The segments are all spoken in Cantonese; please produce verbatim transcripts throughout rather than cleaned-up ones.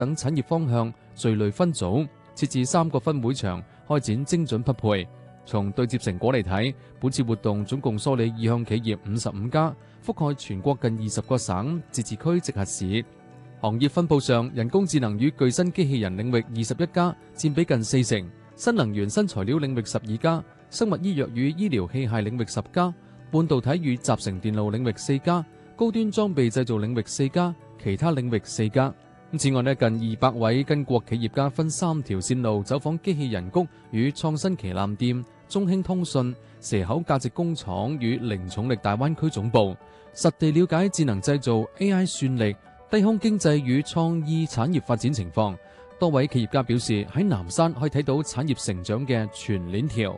等產業方向聚類分組，設置三個分會場，開展精準匹配。從對接成果嚟睇，本次活動總共梳理意向企業五十五家，覆蓋全國近二十個省、自治區、直轄市。行業分佈上，人工智能與具身機器人領域二十一家，佔比近四成；新能源新材料領域十二家，生物醫藥與醫療器械領域十家，半導體與集成電路領域四家，高端裝備製造領域四家，其他領域四家。此外呢，近二百位跟國企業家分三條線路走訪機器人谷與創新旗艦店、中興通訊、蛇口價值工廠與零重力大灣區總部，實地了解智能製造、A I 算力、低空經濟與創意產業發展情況。多位企業家表示，喺南山可以睇到產業成長嘅全鏈條。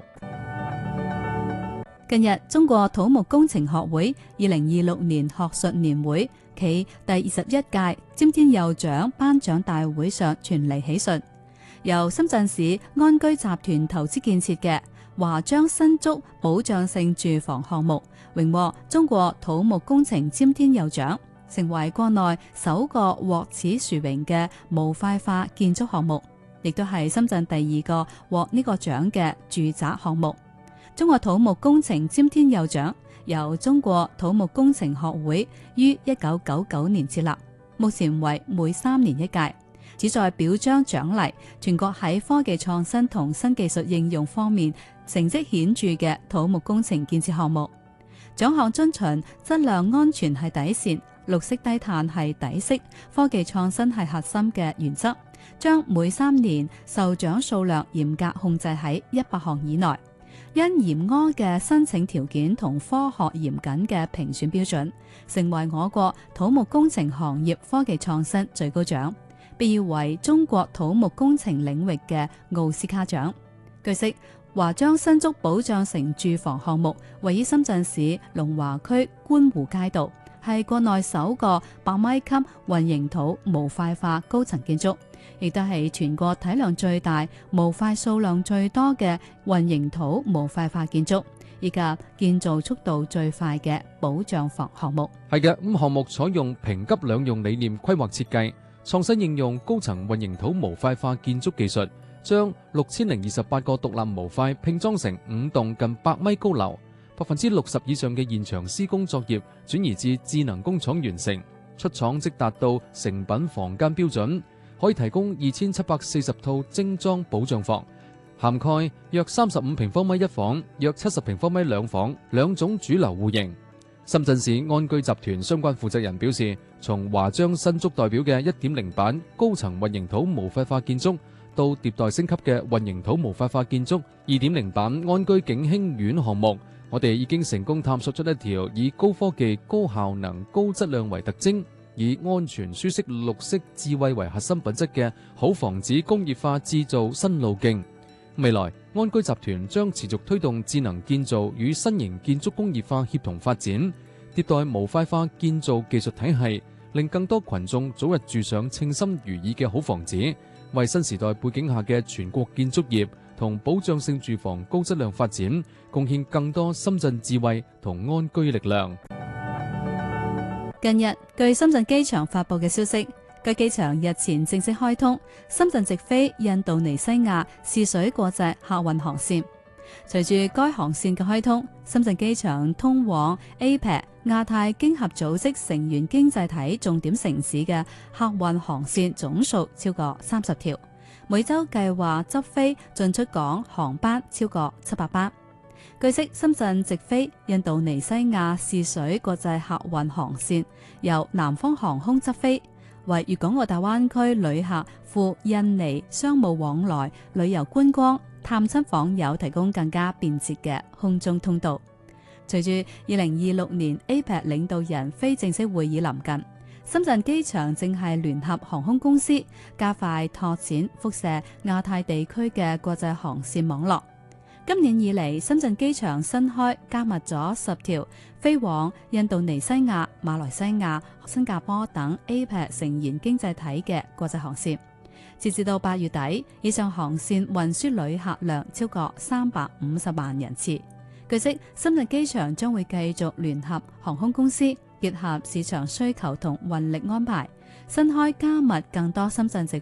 近日，中國土木工程學會二零二六年學術年會暨第二十一屆詹天佑獎頒獎大會上傳嚟喜訊，由深圳市安居集團投資建設嘅華章新竹保障性住房項目榮獲中國土木工程詹天佑獎，成為國內首個獲此殊榮嘅模塊化建築項目，亦都係深圳第二個獲呢個獎嘅住宅項目。中國土木工程詹天佑獎由中國土木工程學會於一九九九年設立，目前為每三年一屆，旨在表彰獎勵全國喺科技創新同新技術應用方面成績顯著嘅土木工程建設項目。獎項遵循質量安全係底線、綠色低碳係底色、科技創新係核心嘅原則，將每三年受獎數量嚴格控制喺一百項以內。因嚴苛嘅申請條件同科學嚴謹嘅評選標準，成為我國土木工程行業科技創新最高獎，被譽為中國土木工程領域嘅奧斯卡獎。據悉，華章新竹保障城住房項目位於深圳市龍華區觀湖街道，係國內首個百米級混凝土模塊化高層建築，亦都係全國體量最大、模塊數量最多嘅混凝土模塊化建築，以及建造速度最快嘅保障房項目。 係嘅，咁項目採用平急兩用理念規劃設計，創新應用高層混凝土模塊化建築技術，將六千零二十八個獨立模塊拼裝成五棟近百米高樓，百分之六十以上嘅現場施工作業轉移至智能工廠完成，出廠即達到成品房間標準，可以提供二千七百四十套精裝保障房，涵蓋約三十五平方米一房、約七十平方米兩房兩種主流戶型。深圳市安居集團相關負責人表示，從華章新竹代表嘅一點零版高層混凝土模塊化建築，到迭代升級嘅混凝土模塊化建築二點零版安居景興苑項目，我哋已經成功探索出一條以高科技、高效能、高質量為特徵，以安全、舒適、綠色、智慧為核心品質嘅好房子工業化製造新路徑。未來安居集團將持續推動智能建造與新型建築工業化協同發展，迭代模塊化建造技術體系，令更多群眾早日住上稱心如意嘅好房子，為新時代背景下嘅全國建築業同保障性住房高質量發展貢獻更多深圳智慧同安居力量。 近日，據深圳機場發佈嘅消息，該機場日前正式開通深圳直飛印度尼西亞試水國際客運航線。隨住該航線嘅開通，深圳機場通往 A P E C 亞太經合組織成員經濟體重點城市嘅客運航線總數超過三十條，每周計劃執飛進出港航班超過七百班。據悉，深圳直飛印度尼西亞試水國際客運航線由南方航空執飛，為粵港澳大灣區旅客赴印尼商務往來、旅遊觀光、探親訪友提供更加便捷嘅空中通道。隨住二零二六年 A P E C 領導人非正式會議臨近，深圳機場正係聯合航空公司加快拓展輻射亞太地區嘅國際航線網絡。今年以嚟，深圳機場新開加密咗十條飛往印度尼西亞、馬來西亞、新加坡等 A P E C 成員經濟體嘅國際航線。截至到八月底，以上航線運輸旅客量超過三百五十萬人次。據悉，深圳機場將會繼續聯合航空公司，結合市場需求同運力安排， 新開加密更多深圳直